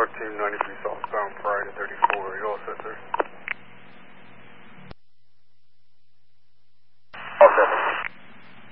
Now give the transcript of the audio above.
Team 93 southbound Friday 34. You all set, sir?